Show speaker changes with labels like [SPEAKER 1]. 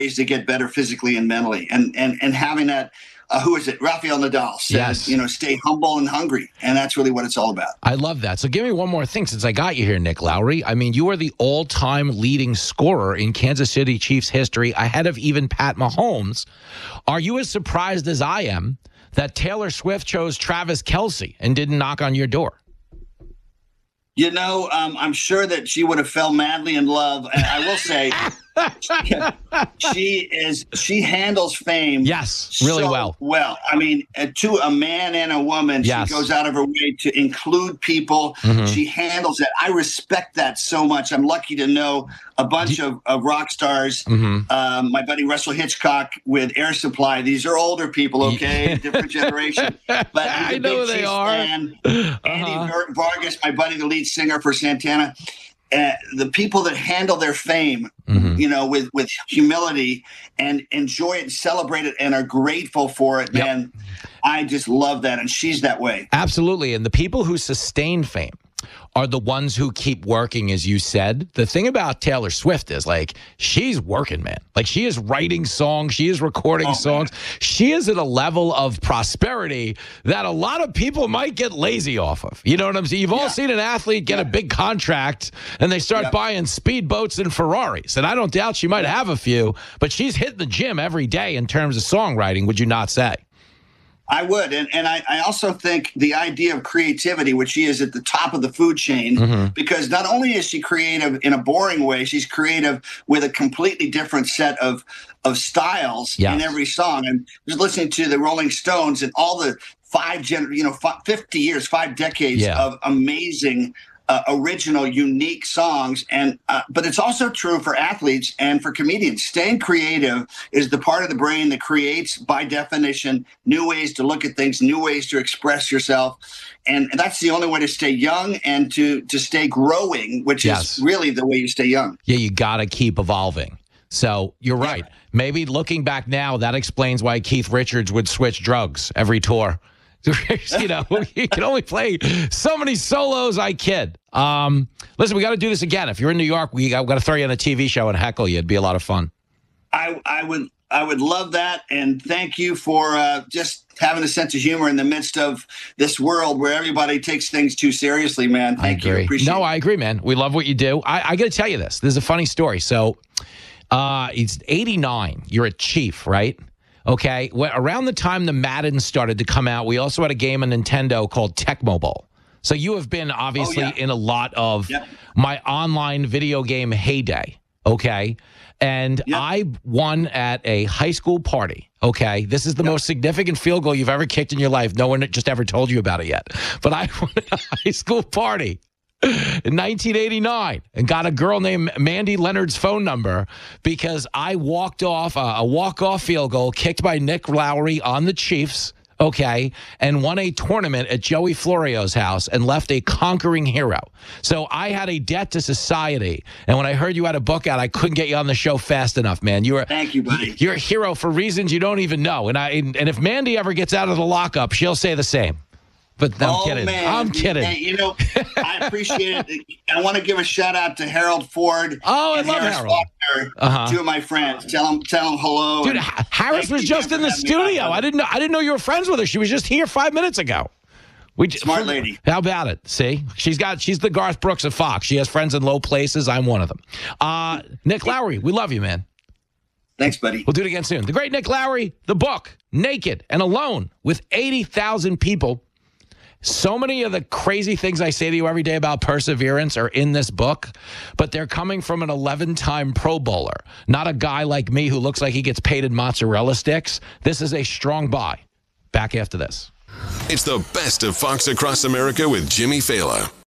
[SPEAKER 1] to get better physically and mentally, and having that. Who is it? Rafael Nadal says,
[SPEAKER 2] Yes.
[SPEAKER 1] Stay humble and hungry. And that's really what it's all about.
[SPEAKER 2] I love that. So give me one more thing since I got you here, Nick Lowry. I mean, you are the all-time leading scorer in Kansas City Chiefs history, ahead of even Pat Mahomes. Are you as surprised as I am that Taylor Swift chose Travis Kelce and didn't knock on your door?
[SPEAKER 1] I'm sure that she would have fell madly in love. And I will say, she handles fame.
[SPEAKER 2] Yes, really
[SPEAKER 1] so well. I mean, to a man and a woman,
[SPEAKER 2] yes.
[SPEAKER 1] She goes out of her way to include people.
[SPEAKER 2] Mm-hmm.
[SPEAKER 1] She handles it. I respect that so much. I'm lucky to know a bunch of rock stars.
[SPEAKER 2] Mm-hmm.
[SPEAKER 1] My buddy Russell Hitchcock with Air Supply. These are older people, okay? Different generation. But
[SPEAKER 2] I know they are.
[SPEAKER 1] Andy Vargas, my buddy, the lead singer for Santana. The people that handle their fame, with humility and enjoy it and celebrate it and are grateful for it, man, I just love that. And she's that way.
[SPEAKER 2] Absolutely. And the people who sustain fame are the ones who keep working, as you said. The thing about Taylor Swift is, she's working, man. She is writing songs. She is recording songs. Man. She is at a level of prosperity that a lot of people might get lazy off of. You know what I'm saying? You've all seen an athlete get a big contract, and they start buying speedboats and Ferraris. And I don't doubt she might have a few, but she's hitting the gym every day in terms of songwriting, would you not say?
[SPEAKER 1] I would. And I also think the idea of creativity, which she is at the top of the food chain, because not only is she creative in a boring way, she's creative with a completely different set of styles in every song. And just listening to the Rolling Stones and all the 50 years, 5 decades of amazing original, unique songs, but it's also true for athletes and for comedians. Staying creative is the part of the brain that creates, by definition, new ways to look at things, new ways to express yourself, and that's the only way to stay young and to stay growing, which is really the way you stay young. Yeah,
[SPEAKER 2] you got to keep evolving. So you're right. Maybe looking back now, that explains why Keith Richards would switch drugs every tour. You can only play so many solos. I kid. Listen, we got to do this again. If you're in New York, we got to throw you on a TV show and heckle you. It'd be a lot of fun.
[SPEAKER 1] I would love that, and thank you for just having a sense of humor in the midst of this world where everybody takes things too seriously, man. Thank you. Appreciate it.
[SPEAKER 2] I agree, man. We love what you do. I got to tell you this. This is a funny story. So, it's 89. You're a Chief, right? Okay, around the time the Madden started to come out, we also had a game on Nintendo called Tecmo Bowl. So you have been obviously in a lot of my online video game heyday, okay? And I won at a high school party, okay? This is the most significant field goal you've ever kicked in your life. No one just ever told you about it yet. But I won at a high school party in 1989 and got a girl named Mandy Leonard's phone number because I walked off a walk-off field goal kicked by Nick Lowry on the Chiefs, okay, and won a tournament at Joey Florio's house and left a conquering hero. So I had a debt to society, and when I heard you had a book out, I couldn't get you on the show fast enough, man.
[SPEAKER 1] Thank you, buddy.
[SPEAKER 2] You're a hero for reasons you don't even know, and if Mandy ever gets out of the lockup, she'll say the same. But I'm kidding.
[SPEAKER 1] Man.
[SPEAKER 2] I'm kidding.
[SPEAKER 1] Hey, I appreciate it. I want to give a shout out to Harold Ford.
[SPEAKER 2] Oh, I love
[SPEAKER 1] Harris
[SPEAKER 2] Harold.
[SPEAKER 1] Faulkner, 2 of my friends. Tell them hello.
[SPEAKER 2] Dude, Harris was just in the studio. I didn't know you were friends with her. She was just here 5 minutes ago.
[SPEAKER 1] Smart lady.
[SPEAKER 2] How about it? See, she's the Garth Brooks of Fox. She has friends in low places. I'm one of them. Nick Lowry, we love you, man.
[SPEAKER 1] Thanks, buddy.
[SPEAKER 2] We'll do it again soon. The great Nick Lowry, the book, Naked and Alone, with 80,000 people. So many of the crazy things I say to you every day about perseverance are in this book, but they're coming from an 11-time Pro Bowler, not a guy like me who looks like he gets paid in mozzarella sticks. This is a strong buy. Back after this.
[SPEAKER 3] It's the best of Fox Across America with Jimmy Fallon.